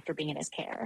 after being in his care.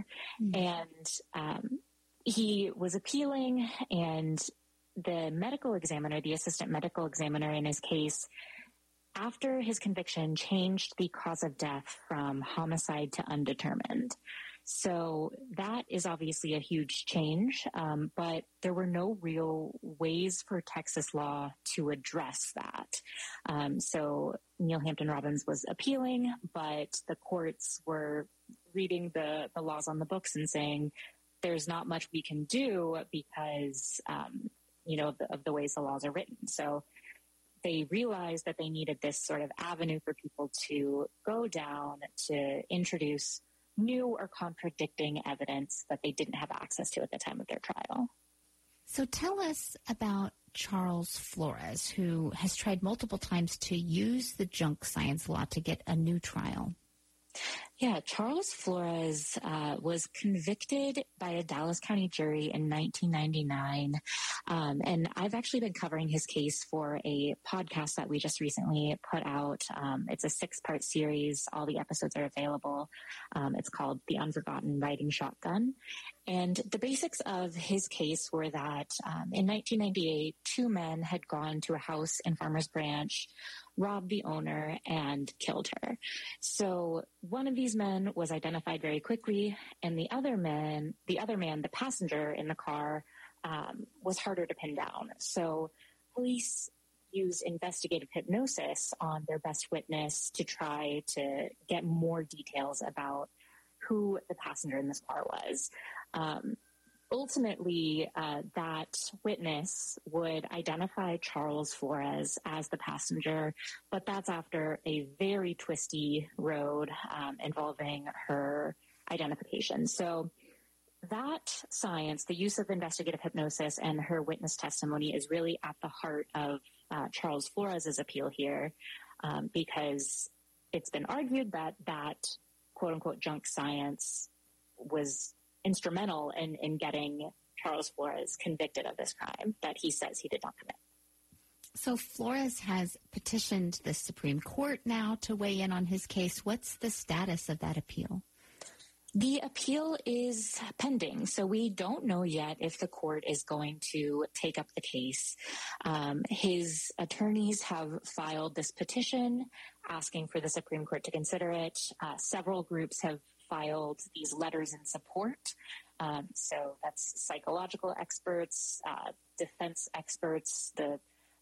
And he was appealing, and the medical examiner, the assistant medical examiner in his case, after his conviction, changed the cause of death from homicide to undetermined. So that is obviously a huge change, but there were no real ways for Texas law to address that. So Neil Hampton Robbins was appealing, but the courts were reading the laws on the books and saying, there's not much we can do because, of the ways the laws are written. So they realized that they needed this sort of avenue for people to go down to introduce new or contradicting evidence that they didn't have access to at the time of their trial. So tell us about Charles Flores, who has tried multiple times to use the junk science law to get a new trial. Yeah, Charles Flores was convicted by a Dallas County jury in 1999. And I've actually been covering his case for a podcast that we just recently put out. It's a 6-part series. All the episodes are available. It's called The Unforgotten Riding Shotgun. And the basics of his case were that in 1998, 2 men had gone to a house in Farmers Branch, robbed the owner, and killed her. So one of these men was identified very quickly, and the other man, the passenger in the car, was harder to pin down. So police used investigative hypnosis on their best witness to try to get more details about who the passenger in this car was. Ultimately, that witness would identify Charles Flores as the passenger, but that's after a very twisty road involving her identification. So that science, the use of investigative hypnosis and her witness testimony, is really at the heart of Charles Flores' appeal here, because it's been argued that quote-unquote junk science was instrumental in getting Charles Flores convicted of this crime that he says he did not commit. So Flores has petitioned the Supreme Court now to weigh in on his case. What's the status of that appeal? The appeal is pending, so we don't know yet if the court is going to take up the case. His attorneys have filed this petition asking for the Supreme Court to consider it. Several groups have filed these letters in support. So that's psychological experts, defense experts, the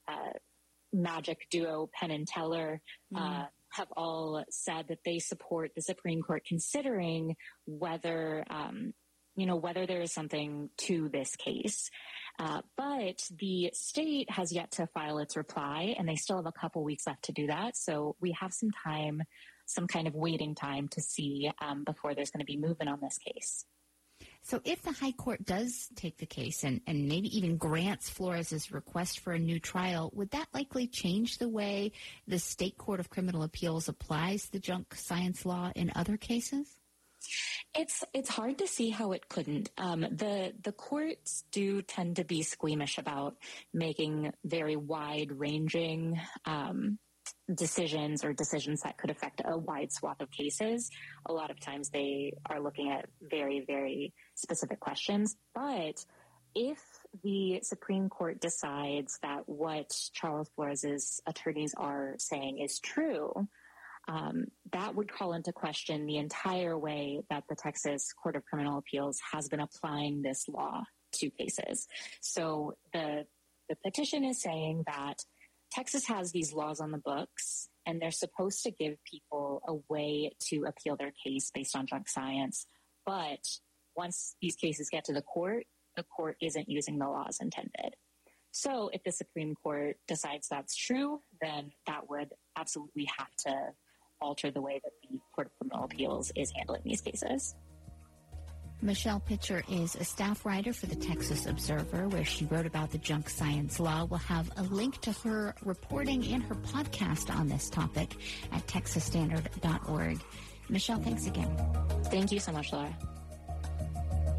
magic duo Penn and Teller have all said that they support the Supreme Court considering whether there is something to this case. But the state has yet to file its reply, and they still have a couple weeks left to do that. So we have some time, some kind of waiting time to see before there's going to be movement on this case. So if the high court does take the case and maybe even grants Flores' request for a new trial, would that likely change the way the State Court of Criminal Appeals applies the junk science law in other cases? It's hard to see how it couldn't. The courts do tend to be squeamish about making very wide-ranging decisions that could affect a wide swath of cases. A lot of times they are looking at very, very specific questions. But if the Supreme Court decides that what Charles Flores' attorneys are saying is true, that would call into question the entire way that the Texas Court of Criminal Appeals has been applying this law to cases. So the petition is saying that Texas has these laws on the books, and they're supposed to give people a way to appeal their case based on junk science. But once these cases get to the court isn't using the laws intended. So if the Supreme Court decides that's true, then that would absolutely have to alter the way that the Court of Criminal Appeals is handling these cases. Michelle Pitcher is a staff writer for the Texas Observer, where she wrote about the junk science law. We'll have a link to her reporting and her podcast on this topic at texasstandard.org. Michelle, thanks again. Thank you so much, Laura.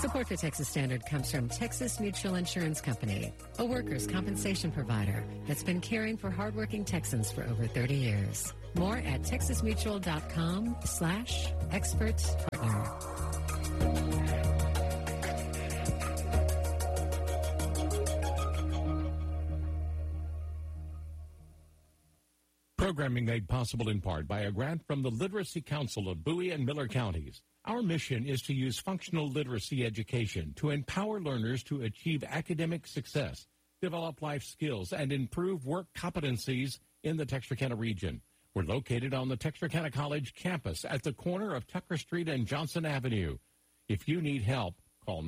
Support for Texas Standard comes from Texas Mutual Insurance Company, a workers' compensation provider that's been caring for hardworking Texans for over 30 years. More at texasmutual.com/experts-partner. Programming made possible in part by a grant from the Literacy Council of Bowie and Miller Counties. Our mission is to use functional literacy education to empower learners to achieve academic success, develop life skills, and improve work competencies in the Texarkana region. We're located on the Texarkana College campus at the corner of Tucker Street and Johnson Avenue. If you need help, call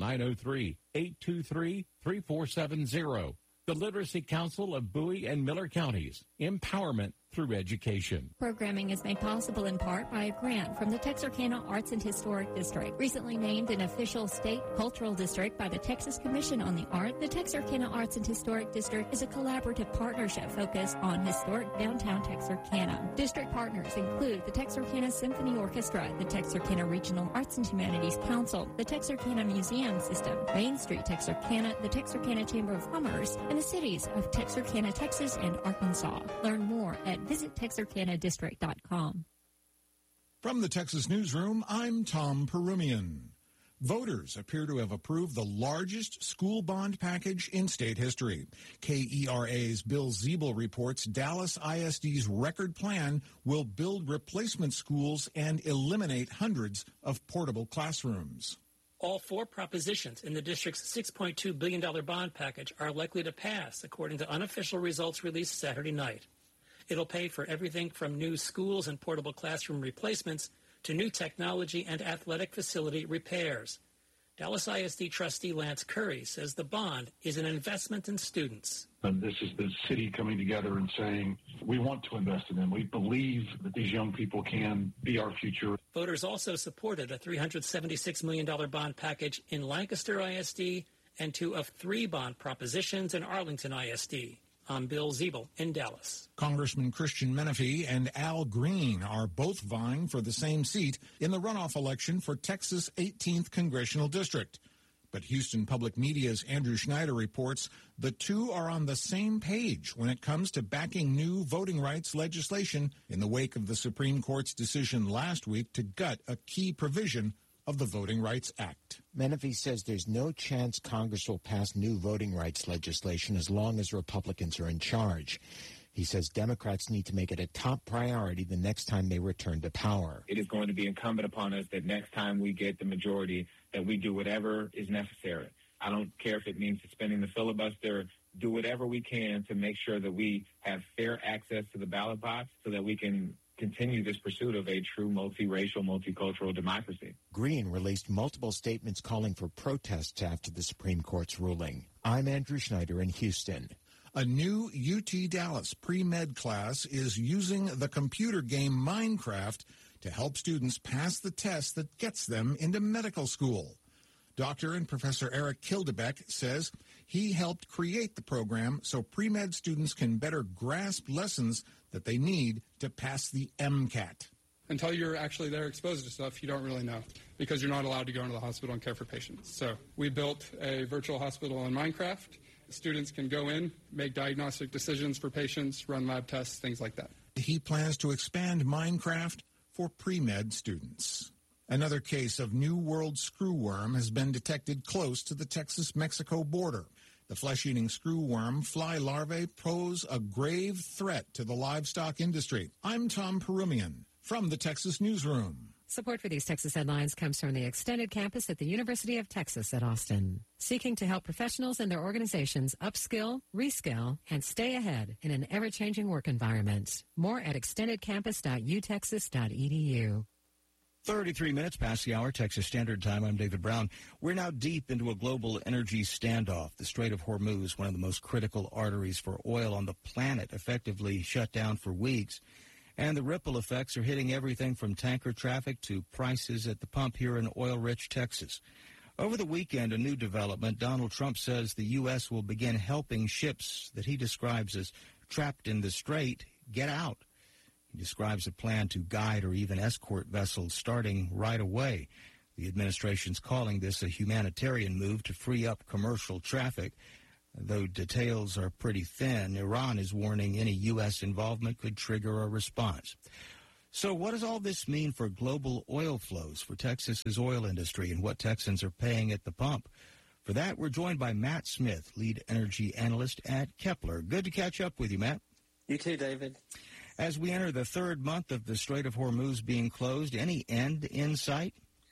903-823-3470. The Literacy Council of Bowie and Miller Counties. Empowerment through education. Programming is made possible in part by a grant from the Texarkana Arts and Historic District. Recently named an official state cultural district by the Texas Commission on the Arts, the Texarkana Arts and Historic District is a collaborative partnership focused on historic downtown Texarkana. District partners include the Texarkana Symphony Orchestra, the Texarkana Regional Arts and Humanities Council, the Texarkana Museum System, Main Street Texarkana, the Texarkana Chamber of Commerce, and the cities of Texarkana, Texas, and Arkansas. Learn more at visittexarkanadistrict.com. From the Texas Newsroom, I'm Tom Perumian. Voters appear to have approved the largest school bond package in state history. KERA's Bill Ziebel reports Dallas ISD's record plan will build replacement schools and eliminate hundreds of portable classrooms. All four propositions in the district's $6.2 billion bond package are likely to pass, according to unofficial results released Saturday night. It'll pay for everything from new schools and portable classroom replacements to new technology and athletic facility repairs. Dallas ISD trustee Lance Curry says the bond is an investment in students. And this is the city coming together and saying, we want to invest in them. We believe that these young people can be our future. Voters also supported a $376 million bond package in Lancaster ISD and 2 of 3 bond propositions in Arlington ISD. I'm Bill Ziebel in Dallas. Congressman Christian Menefee and Al Green are both vying for the same seat in the runoff election for Texas' 18th Congressional District. But Houston Public Media's Andrew Schneider reports the two are on the same page when it comes to backing new voting rights legislation in the wake of the Supreme Court's decision last week to gut a key provision of the Voting Rights Act. Menefee says there's no chance Congress will pass new voting rights legislation as long as Republicans are in charge. He says Democrats need to make it a top priority the next time they return to power. It is going to be incumbent upon us that next time we get the majority, that we do whatever is necessary. I don't care if it means suspending the filibuster, do whatever we can to make sure that we have fair access to the ballot box so that we can continue this pursuit of a true multiracial, multicultural democracy. Green released multiple statements calling for protests after the Supreme Court's ruling. I'm Andrew Schneider in Houston. A new UT Dallas pre-med class is using the computer game Minecraft to help students pass the test that gets them into medical school. Dr. and Professor Eric Kildebeck says he helped create the program so pre-med students can better grasp lessons that they need to pass the MCAT. Until you're actually there exposed to stuff, you don't really know because you're not allowed to go into the hospital and care for patients. So we built a virtual hospital in Minecraft. Students can go in, make diagnostic decisions for patients, run lab tests, things like that. He plans to expand Minecraft for pre-med students. Another case of New World screwworm has been detected close to the Texas-Mexico border. The flesh-eating screwworm fly larvae pose a grave threat to the livestock industry. I'm Tom Perumian from the Texas Newsroom. Support for these Texas headlines comes from the extended campus at the University of Texas at Austin, seeking to help professionals and their organizations upskill, reskill, and stay ahead in an ever-changing work environment. More at extendedcampus.utexas.edu. 33 minutes past the hour, Texas Standard Time. I'm David Brown. We're now deep into a global energy standoff. The Strait of Hormuz, one of the most critical arteries for oil on the planet, effectively shut down for weeks. And the ripple effects are hitting everything from tanker traffic to prices at the pump here in oil-rich Texas. Over the weekend, a new development. Donald Trump says the U.S. will begin helping ships that he describes as trapped in the strait get out. He describes a plan to guide or even escort vessels starting right away. The administration's calling this a humanitarian move to free up commercial traffic. Though details are pretty thin, Iran is warning any U.S. involvement could trigger a response. So what does all this mean for global oil flows, for Texas's oil industry, and what Texans are paying at the pump? For that, we're joined by Matt Smith, lead energy analyst at Kepler. Good to catch up with you, Matt. You too, David. As we enter the third month of the Strait of Hormuz being closed, any end in sight?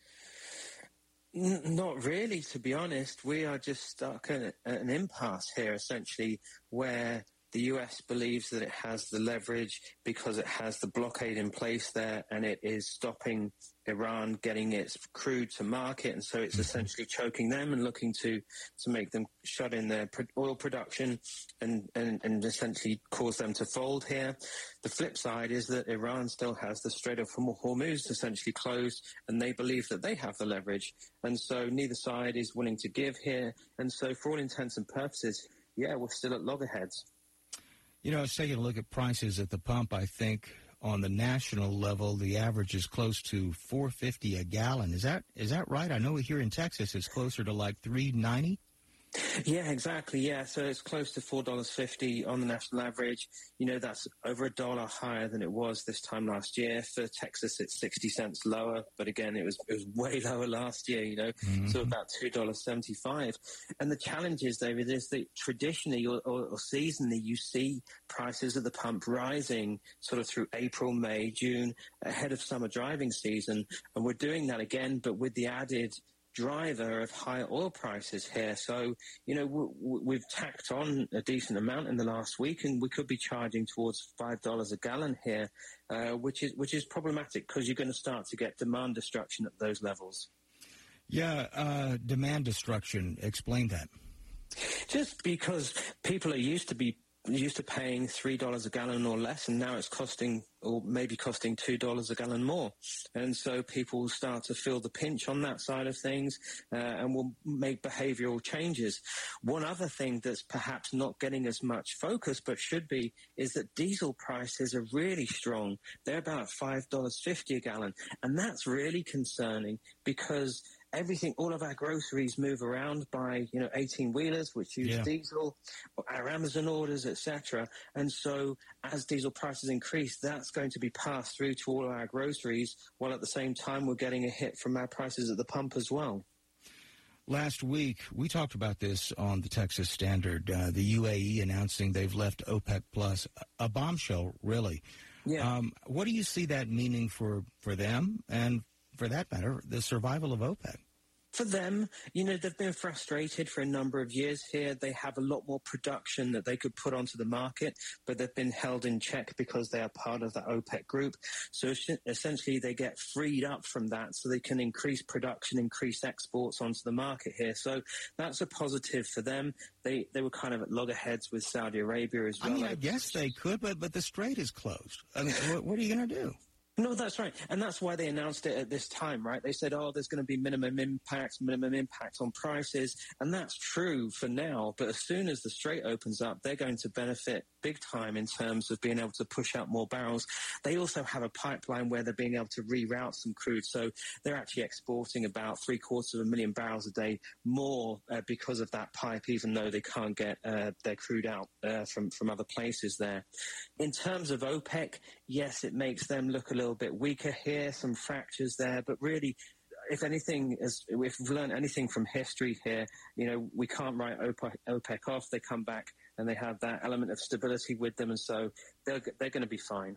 Not really, to be honest. We are just stuck at an impasse here, essentially, where the U.S. believes that it has the leverage because it has the blockade in place there, and it is stopping Iran getting its crude to market, and so it's essentially choking them and looking to make them shut in their oil production and essentially cause them to fold here. The flip side is that Iran still has the Strait of Hormuz essentially closed, and they believe that they have the leverage, and so neither side is willing to give here, and so for all intents and purposes, yeah, we're still at loggerheads. You know, I was taking a look at prices at the pump. I think on the national level, the average is close to $4.50 a gallon. Is that right? I know here in Texas it's closer to like $3.90. Yeah, exactly. Yeah, so it's close to $4.50 on the national average. You know, that's over $1 higher than it was this time last year. For Texas, it's 60 cents lower, but again, it was way lower last year. You know, so about $2.75. And the challenge is, David, is that traditionally or seasonally, you see prices at the pump rising sort of through April, May, June, ahead of summer driving season, and we're doing that again, but with the added driver of higher oil prices here. So, you know, we've tacked on a decent amount in the last week, and we could be charging towards $5 a gallon here, which is problematic because you're going to start to get demand destruction at those levels. Yeah, demand destruction. Explain that. Just because people are used to paying $3 a gallon or less, and now it's costing $2 a gallon more. And so people start to feel the pinch on that side of things and will make behavioral changes. One other thing that's perhaps not getting as much focus but should be is that diesel prices are really strong. They're about $5.50 a gallon. And that's really concerning because all of our groceries move around by, 18-wheelers, which use diesel, our Amazon orders, etc. And so as diesel prices increase, that's going to be passed through to all of our groceries, while at the same time we're getting a hit from our prices at the pump as well. Last week, we talked about this on the Texas Standard, the UAE announcing they've left OPEC Plus, a bombshell, really. Yeah. What do you see that meaning for them and, for that matter, the survival of OPEC? For them, they've been frustrated for a number of years here. They have a lot more production that they could put onto the market, but they've been held in check because they are part of the OPEC group. So essentially they get freed up from that so they can increase production, increase exports onto the market here. So that's a positive for them. They were kind of at loggerheads with Saudi Arabia as well. I mean, I guess they could, but the strait is closed. I mean, what are you going to do? No, that's right. And that's why they announced it at this time, right? They said, there's going to be minimum impact on prices. And that's true for now. But as soon as the strait opens up, they're going to benefit big time in terms of being able to push out more barrels. They also have a pipeline where they're being able to reroute some crude. So they're actually exporting about 750,000 barrels a day more because of that pipe, even though they can't get their crude out from other places there. In terms of OPEC, yes, it makes them look a little bit weaker here, some fractures there, but really, if we've learned anything from history here, we can't write OPEC off. They come back and they have that element of stability with them, and so they're going to be fine.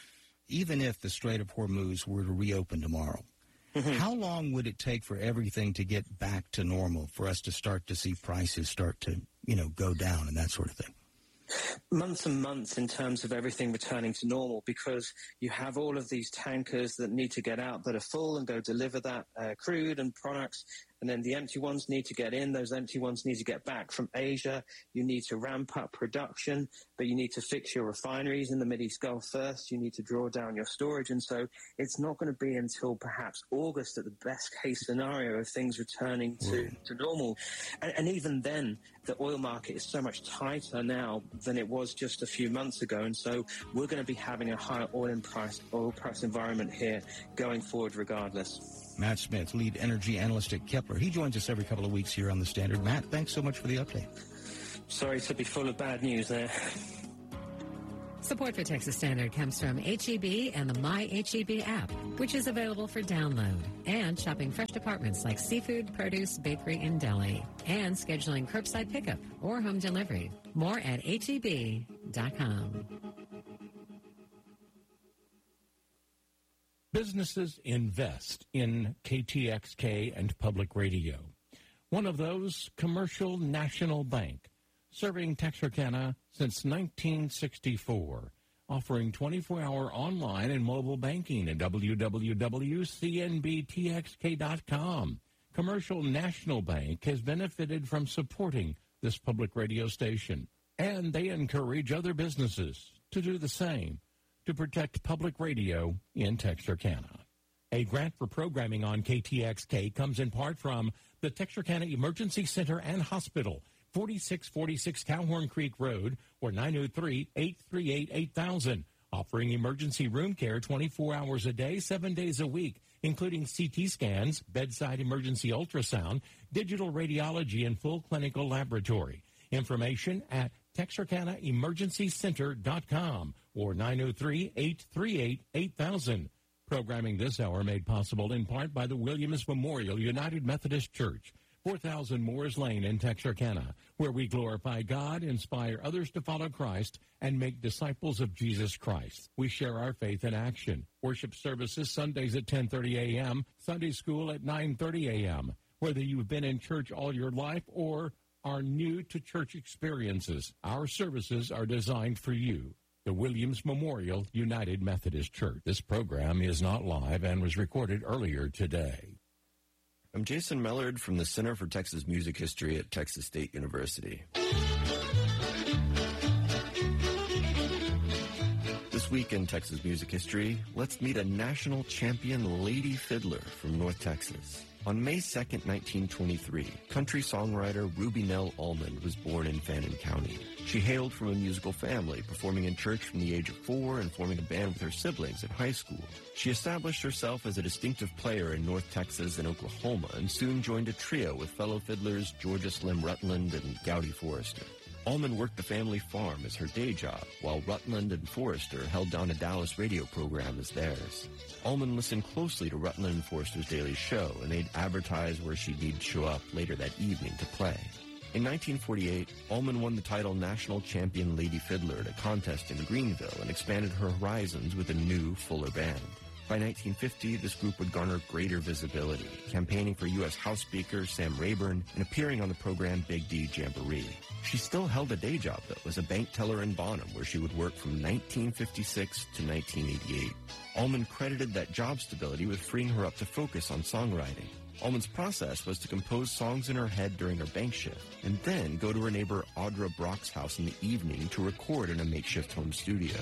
Even if the Strait of Hormuz were to reopen tomorrow, how long would it take for everything to get back to normal, for us to start to see prices start to, go down and that sort of thing? Months and months in terms of everything returning to normal, because you have all of these tankers that need to get out that are full and go deliver that crude and products, and then the empty ones need to get in. Those empty ones need to get back from Asia. You need to ramp up production, but you need to fix your refineries in the Mideast Gulf first. You need to draw down your storage, and so it's not going to be until perhaps August at the best case scenario of things returning to normal. And even then, the oil market is so much tighter now than it was just a few months ago, and so we're going to be having a higher oil price environment here going forward regardless. Matt Smith, lead energy analyst at Kepler. He joins us every couple of weeks here on The Standard. Matt, thanks so much for the update. Sorry to be full of bad news there. Support for Texas Standard comes from HEB and the My HEB app, which is available for download, and shopping fresh departments like seafood, produce, bakery, and deli, and scheduling curbside pickup or home delivery. More at HEB.com. Businesses invest in KTXK and public radio. One of those, Commercial National Bank, serving Texarkana since 1964, offering 24-hour online and mobile banking at www.cnbtxk.com. Commercial National Bank has benefited from supporting this public radio station, and they encourage other businesses to do the same to protect public radio in Texarkana. A grant for programming on KTXK comes in part from the Texarkana Emergency Center and Hospital, 4646 Cowhorn Creek Road, or 903-838-8000, offering emergency room care 24 hours a day, 7 days a week, including CT scans, bedside emergency ultrasound, digital radiology, and full clinical laboratory. Information at TexarkanaEmergencyCenter.com or 903-838-8000. Programming this hour made possible in part by the Williams Memorial United Methodist Church, 4000 Moores Lane in Texarkana, where we glorify God, inspire others to follow Christ, and make disciples of Jesus Christ. We share our faith in action. Worship services Sundays at 10:30 a.m., Sunday school at 9:30 a.m. Whether you've been in church all your life or are new to church experiences, our services are designed for you. The Williams Memorial United Methodist Church. This program is not live and was recorded earlier today. I'm Jason Mellard from the Center for Texas Music History at Texas State University. This week in Texas Music History, let's meet a national champion lady fiddler from North Texas. On May 2nd, 1923, country songwriter Ruby Nell Allman was born in Fannin County. She hailed from a musical family, performing in church from the age of 4 and forming a band with her siblings at high school. She established herself as a distinctive player in North Texas and Oklahoma and soon joined a trio with fellow fiddlers Georgia Slim Rutland and Gowdy Forrester. Allman worked the family farm as her day job, while Rutland and Forrester held down a Dallas radio program as theirs. Allman listened closely to Rutland and Forrester's daily show, and they'd advertise where she'd need to show up later that evening to play. In 1948, Allman won the title National Champion Lady Fiddler at a contest in Greenville and expanded her horizons with a new, fuller band. By 1950, this group would garner greater visibility, campaigning for U.S. House Speaker Sam Rayburn and appearing on the program Big D Jamboree. She still held a day job, though, as a bank teller in Bonham, where she would work from 1956 to 1988. Allman credited that job stability with freeing her up to focus on songwriting. Allman's process was to compose songs in her head during her bank shift, and then go to her neighbor Audra Brock's house in the evening to record in a makeshift home studio.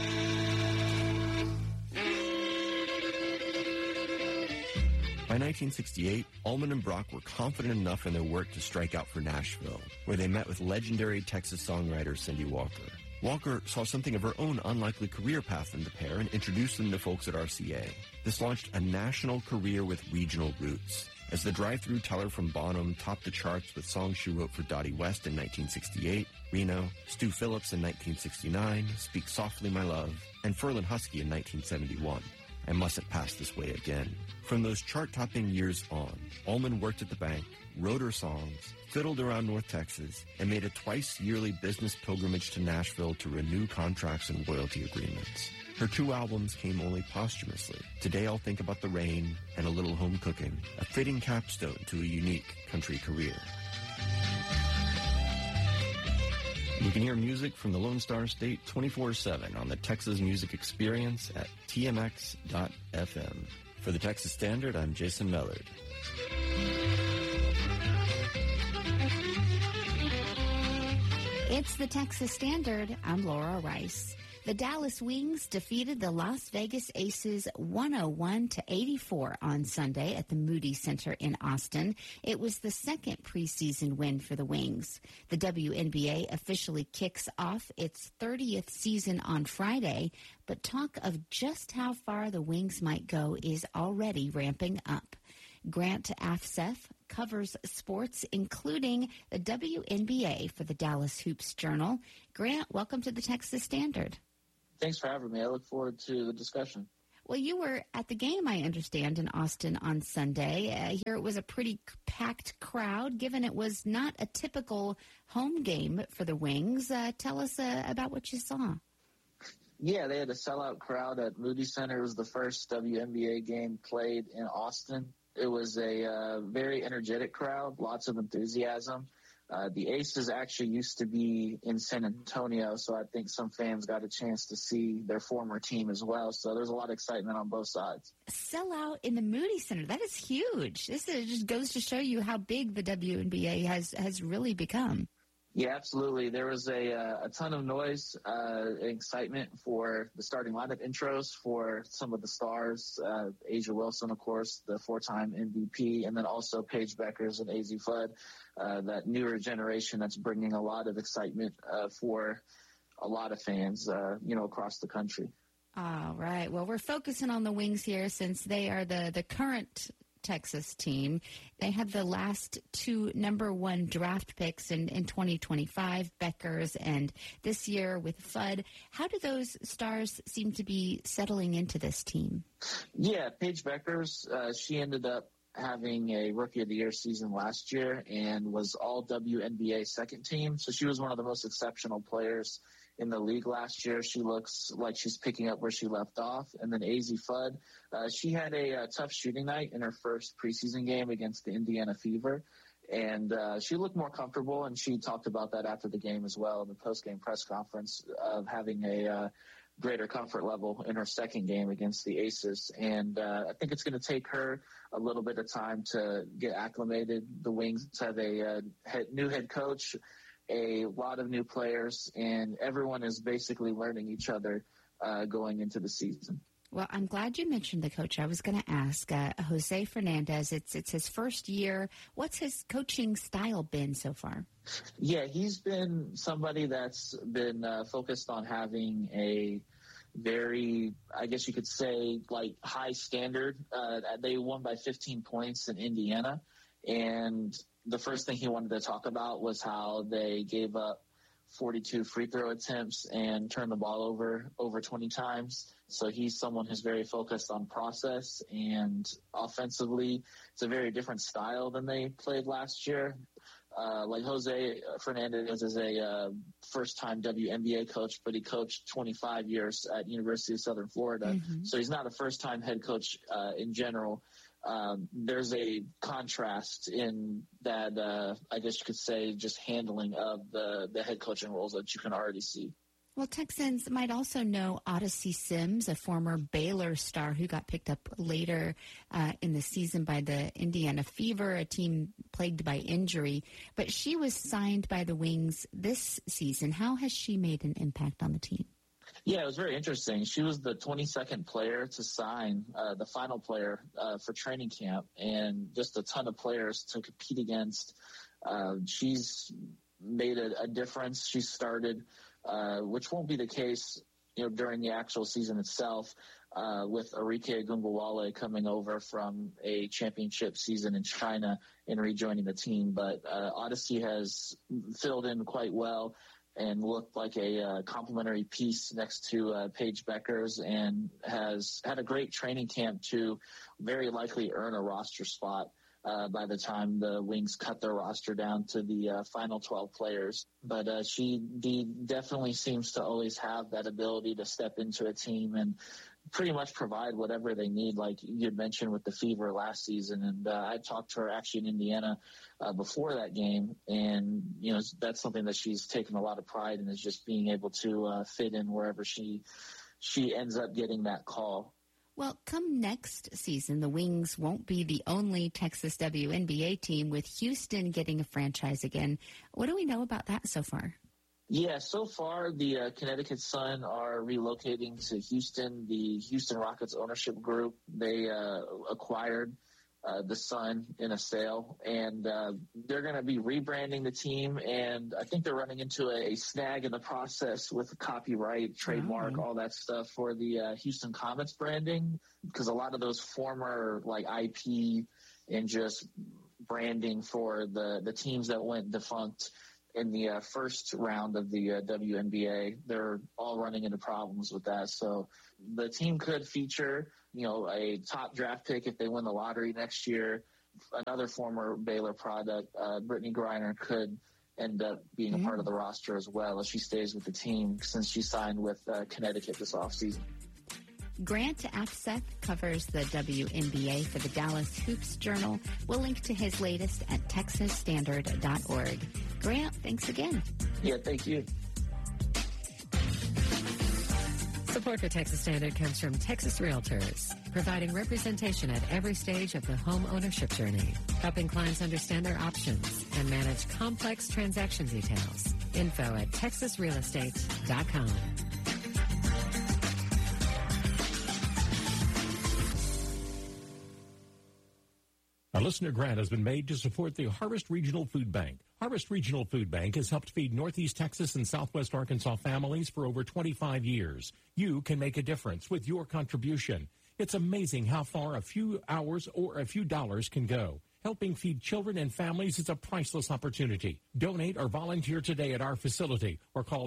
By 1968, Allman and Brock were confident enough in their work to strike out for Nashville, where they met with legendary Texas songwriter Cindy Walker. Walker saw something of her own unlikely career path in the pair and introduced them to folks at RCA. This launched a national career with regional roots. As the drive-through teller from Bonham topped the charts with songs she wrote for Dottie West in 1968, Reno, Stu Phillips in 1969, Speak Softly My Love, and Ferlin Husky in 1971. I mustn't pass this way again. From those chart-topping years on, Allman worked at the bank, wrote her songs, fiddled around North Texas, and made a twice-yearly business pilgrimage to Nashville to renew contracts and royalty agreements. Her 2 albums came only posthumously, Today I'll Think About the Rain and A Little Home Cooking, a fitting capstone to a unique country career. You can hear music from the Lone Star State 24/7 on the Texas Music Experience at tmx.fm. For the Texas Standard, I'm Jason Mellard. It's the Texas Standard. I'm Laura Rice. The Dallas Wings defeated the Las Vegas Aces 101-84 on Sunday at the Moody Center in Austin. It was the second preseason win for the Wings. The WNBA officially kicks off its 30th season on Friday, but talk of just how far the Wings might go is already ramping up. Grant Afseth covers sports, including the WNBA for the Dallas Hoops Journal. Grant, welcome to the Texas Standard. Thanks for having me. I look forward to the discussion. Well, you were at the game, I understand, in Austin on Sunday. Here it was a pretty packed crowd, given it was not a typical home game for the Wings. Tell us about what you saw. Yeah, they had a sellout crowd at Moody Center. It was the first WNBA game played in Austin. It was a very energetic crowd, lots of enthusiasm. The Aces actually used to be in San Antonio, so I think some fans got a chance to see their former team as well. So there's a lot of excitement on both sides. Sell out in the Moody Center. That is huge. Just goes to show you how big the WNBA has really become. Yeah, absolutely. There was a ton of noise, excitement for the starting lineup intros for some of the stars. A'ja Wilson, of course, the 4-time MVP, and then also Paige Beckers and Azzi Fudd, that newer generation that's bringing a lot of excitement for a lot of fans, across the country. All right. Well, we're focusing on the Wings here since they are the current Texas team. They had the last 2 number 1 draft picks in 2025, Beckers, and this year with Fudd. How do those stars seem to be settling into this team? Yeah, Paige Beckers, she ended up having a Rookie of the Year season last year and was all WNBA second team. So she was one of the most exceptional players in the league last year. She looks like she's picking up where she left off. And then Azzi Fudd, she had a tough shooting night in her first preseason game against the Indiana Fever. And she looked more comfortable, and she talked about that after the game as well in the post-game press conference of having a greater comfort level in her second game against the Aces. And I think it's going to take her a little bit of time to get acclimated. The Wings have a new head coach, a lot of new players, and everyone is basically learning each other going into the season. Well, I'm glad you mentioned the coach. I was going to ask Jose Fernandez. It's his first year. What's his coaching style been so far? Yeah, he's been somebody that's been focused on having a very, I guess you could say, like high standard. They won by 15 points in Indiana, and the first thing he wanted to talk about was how they gave up 42 free throw attempts and turned the ball over 20 times. So he's someone who's very focused on process, and offensively, it's a very different style than they played last year. Like Jose Fernandez is a first-time WNBA coach, but he coached 25 years at University of Southern Florida. Mm-hmm. So he's not a first-time head coach in general. There's a contrast in that, I guess you could say, just handling of the head coaching roles that you can already see. Well, Texans might also know Odyssey Sims, a former Baylor star who got picked up later in the season by the Indiana Fever, a team plagued by injury. But she was signed by the Wings this season. How has she made an impact on the team? Yeah, it was very interesting. She was the 22nd player to sign, the final player for training camp, and just a ton of players to compete against. She's made a difference. She started, which won't be the case, during the actual season itself, with Arike Ogunbowale coming over from a championship season in China and rejoining the team. But Odyssey has filled in quite well and looked like a complementary piece next to Paige Beckers, and has had a great training camp to very likely earn a roster spot by the time the Wings cut their roster down to the final 12 players. But she definitely seems to always have that ability to step into a team and pretty much provide whatever they need, like you had mentioned with the Fever last season. And I talked to her actually in Indiana before that game, and that's something that she's taken a lot of pride in, is just being able to fit in wherever she ends up getting that call. Well, come next season, the Wings won't be the only Texas WNBA team, with Houston getting a franchise again. What do we know about that so far? Yeah, so far the Connecticut Sun are relocating to Houston. The Houston Rockets ownership group, they acquired the Sun in a sale, and they're going to be rebranding the team, and I think they're running into a snag in the process with copyright, trademark, all that stuff for the Houston Comets branding, because a lot of those former IP in just branding for the teams that went defunct in the first round of the WNBA. They're all running into problems with that. So the team could feature, a top draft pick if they win the lottery next year. Another former Baylor product, Brittany Griner, could end up being a part of the roster as well if she stays with the team, since she signed with Connecticut this offseason. Grant Afseth covers the WNBA for the Dallas Hoops Journal. We'll link to his latest at texasstandard.org. Grant, thanks again. Yeah, thank you. Support for Texas Standard comes from Texas Realtors, providing representation at every stage of the home ownership journey, helping clients understand their options and manage complex transaction details. Info at texasrealestate.com. Our listener grant has been made to support the Harvest Regional Food Bank. Harvest Regional Food Bank has helped feed Northeast Texas and Southwest Arkansas families for over 25 years. You can make a difference with your contribution. It's amazing how far a few hours or a few dollars can go. Helping feed children and families is a priceless opportunity. Donate or volunteer today at our facility or call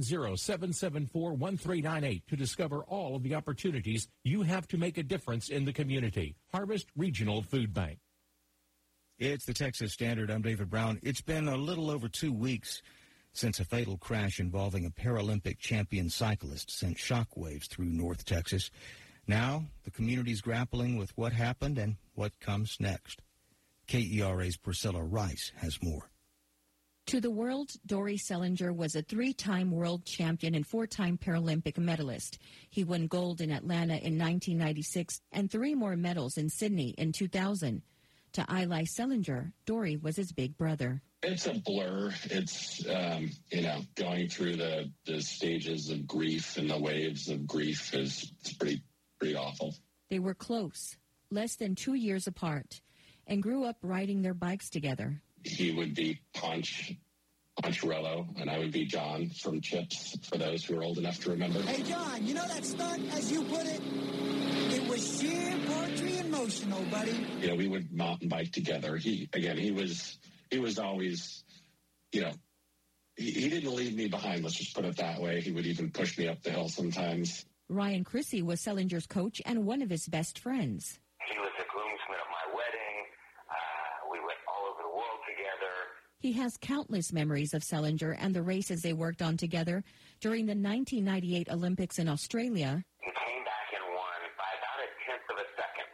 870-774-1398 to discover all of the opportunities you have to make a difference in the community. Harvest Regional Food Bank. It's the Texas Standard. I'm David Brown. It's been a little over 2 weeks since a fatal crash involving a Paralympic champion cyclist sent shockwaves through North Texas. Now, the community's grappling with what happened and what comes next. KERA's Priscilla Rice has more. To the world, Dory Sellinger was a 3-time world champion and 4-time Paralympic medalist. He won gold in Atlanta in 1996 and 3 more medals in Sydney in 2000. To Eli Sellinger, Dory was his big brother. It's a blur. It's, going through the stages of grief and the waves of grief it's pretty awful. They were close, less than 2 years apart, and grew up riding their bikes together. He would be Poncherello, and I would be John from Chips, for those who are old enough to remember. Hey, John, you know that stunt, as you put it? It was sheer poetry in motion, old buddy. We would mountain bike together. He was always, he didn't leave me behind, let's just put it that way. He would even push me up the hill sometimes. Ryan Chrissy was Sellinger's coach and one of his best friends. He was the groomsman of my wedding. We went all over the world together. He has countless memories of Sellinger and the races they worked on together during the 1998 Olympics in Australia. He came back and won by about a tenth of a second.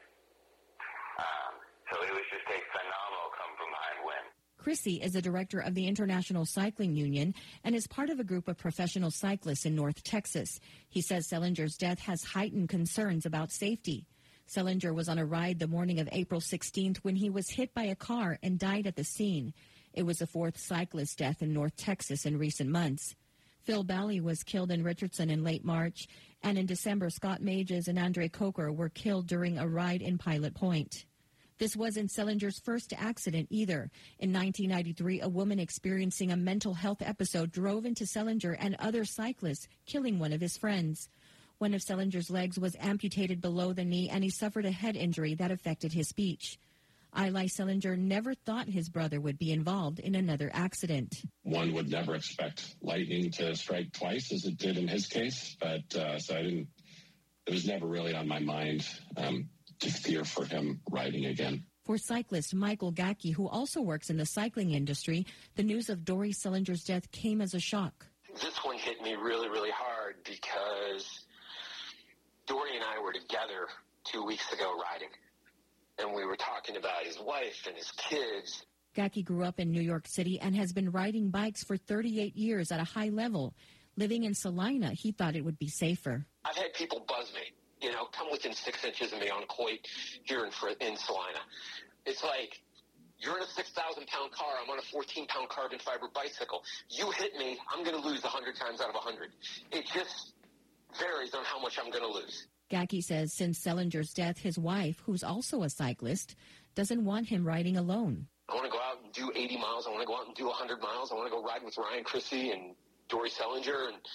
So it was just a phenomenal come-from-behind win. Chrissy is the director of the International Cycling Union and is part of a group of professional cyclists in North Texas. He says Sellinger's death has heightened concerns about safety. Sellinger was on a ride the morning of April 16th when he was hit by a car and died at the scene. It was the 4th cyclist death in North Texas in recent months. Phil Bally was killed in Richardson in late March, and in December, Scott Mages and Andre Coker were killed during a ride in Pilot Point. This wasn't Sellinger's first accident either. In 1993, a woman experiencing a mental health episode drove into Sellinger and other cyclists, killing one of his friends. One of Sellinger's legs was amputated below the knee, and he suffered a head injury that affected his speech. Eli Sellinger never thought his brother would be involved in another accident. One would never expect lightning to strike twice as it did in his case, but it was never really on my mind to fear for him riding again. For cyclist Michael Gacke, who also works in the cycling industry, the news of Dory Sellinger's death came as a shock. This one hit me really, really hard because Dory and I were together 2 weeks ago riding. And we were talking about his wife and his kids. Gacke grew up in New York City and has been riding bikes for 38 years at a high level. Living in Salina, he thought it would be safer. I've had people buzz me, come within 6 inches of me on Coit here in Salina. It's like, you're in a 6,000-pound car. I'm on a 14-pound carbon fiber bicycle. You hit me, I'm going to lose 100 times out of 100. It just varies on how much I'm going to lose. Gacke says since Sellinger's death, his wife, who's also a cyclist, doesn't want him riding alone. I want to go out and do 80 miles. I want to go out and do 100 miles. I want to go ride with Ryan Chrissy and Dory Sellinger and,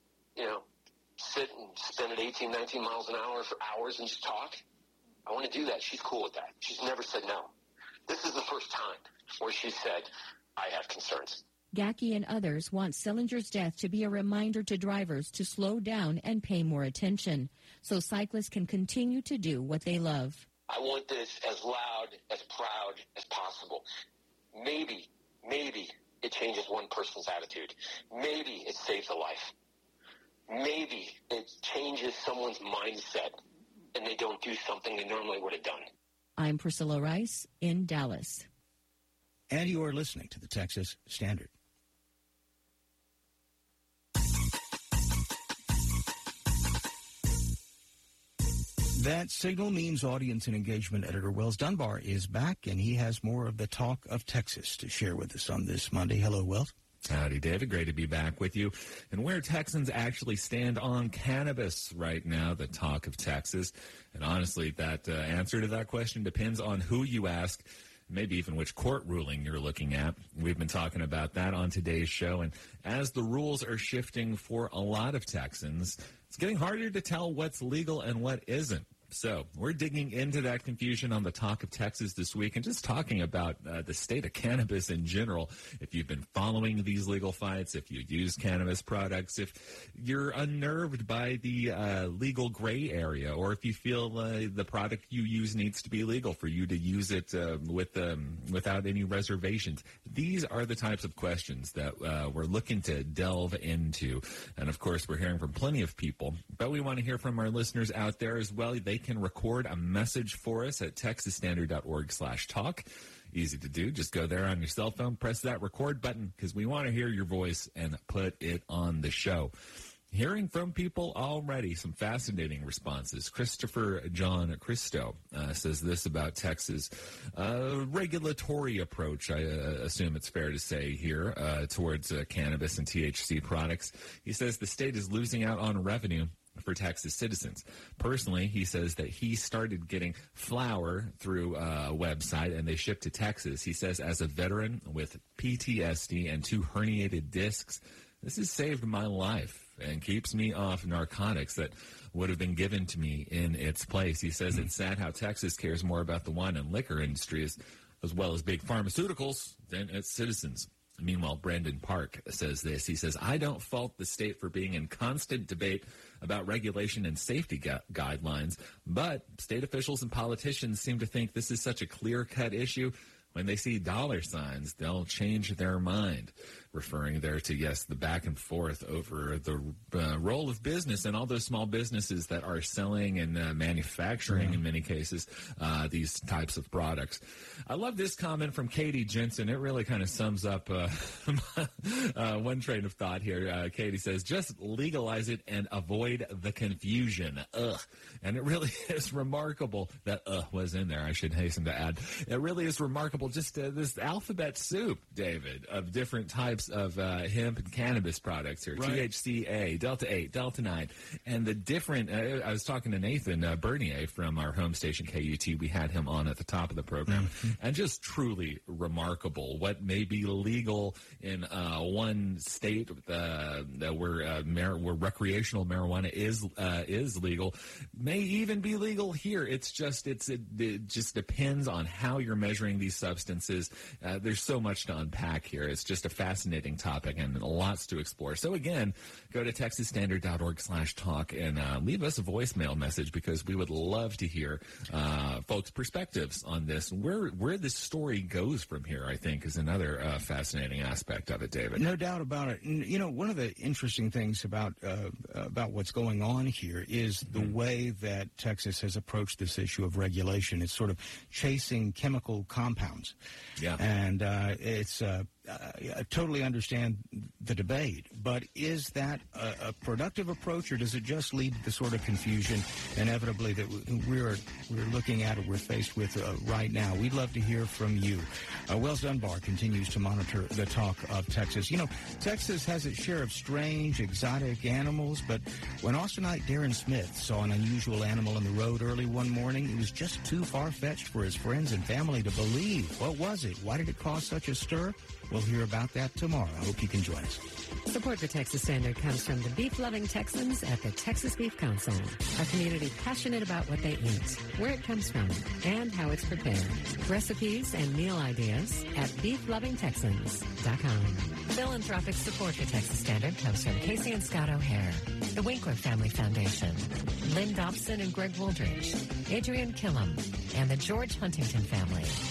sit and spin at 18, 19 miles an hour for hours and just talk. I want to do that. She's cool with that. She's never said no. first time where she said, I have concerns. Gackey and others want Sillinger's death to be a reminder to drivers to slow down and pay more attention so cyclists can continue to do what they love. I want this as loud, as proud as possible. Maybe it changes one person's attitude. Maybe it saves a life. Maybe it changes someone's mindset and they don't do something they normally would have done. I'm Priscilla Rice in Dallas. And you are listening to the Texas Standard. That signal means audience and engagement editor Wells Dunbar is back, and he has more of the talk of Texas to share with us on this Monday. Hello, Wells. Howdy, David. Great to be back with you. And where Texans actually stand on cannabis right now, the talk of Texas. And honestly, that answer to that question depends on who you ask, maybe even which court ruling you're looking at. We've been talking about that on today's show. And as the rules are shifting for a lot of Texans, it's getting harder to tell what's legal and what isn't. So we're digging into that confusion on the Talk of Texas this week and just talking about the state of cannabis in general. If you've been following these legal fights, if you use cannabis products, if you're unnerved by the legal gray area, or if you feel the product you use needs to be legal for you to use it without any reservations. These are the types of questions that we're looking to delve into. And, of course, we're hearing from plenty of people, but we want to hear from our listeners out there as well. They can record a message for us at texasstandard.org/talk. Easy to do. Just go there on your cell phone, press that record button, because we want to hear your voice and put it on the show. Hearing from people already, some fascinating responses. Christopher John Christo says this about Texas. Regulatory approach, I assume it's fair to say here, towards cannabis and THC products. He says the state is losing out on revenue for Texas citizens. Personally, he says that he started getting flour through a website and they shipped to Texas. He says, as a veteran with PTSD and 2 herniated discs, this has saved my life and keeps me off narcotics that would have been given to me in its place. He says it's sad how Texas cares more about the wine and liquor industries as well as big pharmaceuticals than its citizens. Meanwhile, Brandon Park says this. He says, I don't fault the state for being in constant debate about regulation and safety guidelines, but state officials and politicians seem to think this is such a clear-cut issue. When they see dollar signs, they'll change their mind, referring there to, yes, the back and forth over the role of business and all those small businesses that are selling and manufacturing, in many cases, these types of products. I love this comment from Katie Jensen. It really kind of sums up one train of thought here. Katie says, just legalize it and avoid the confusion. Ugh. And it really is remarkable that was in there, I should hasten to add. It really is remarkable, just this alphabet soup, David, of different types of hemp and cannabis products here. Right. THCA, Delta-8, Delta-9, and the different, I was talking to Nathan Bernier from our home station, KUT. We had him on at the top of the program, and just truly remarkable what may be legal in one state where recreational marijuana is legal, may even be legal here. It just depends on how you're measuring these substances. There's so much to unpack here. It's just a fascinating topic and lots to explore. So again, go to texasstandard.org/talk and leave us a voicemail message, because we would love to hear folks' perspectives on this. Where this story goes from here, I think, is another fascinating aspect of it, David. No doubt about it. And, you know, one of the interesting things about what's going on here is the way that Texas has approached this issue of regulation. It's sort of chasing chemical compounds. Yeah. And I totally understand the debate, but is that a productive approach, or does it just lead to the sort of confusion inevitably that we're looking at or we're faced with right now? We'd love to hear from you. Wells Dunbar continues to monitor the talk of Texas. You know, Texas has its share of strange, exotic animals, but when Austinite Darren Smith saw an unusual animal in the road early one morning, it was just too far-fetched for his friends and family to believe. What was it? Why did it cause such a stir? We'll hear about that tomorrow. I hope you can join us. Support for Texas Standard comes from the beef-loving Texans at the Texas Beef Council, a community passionate about what they eat, where it comes from, and how it's prepared. Recipes and meal ideas at beeflovingtexans.com. Philanthropic support for Texas Standard comes from Casey and Scott O'Hare, the Winkler Family Foundation, Lynn Dobson and Greg Wooldridge, Adrian Killam, and the George Huntington family.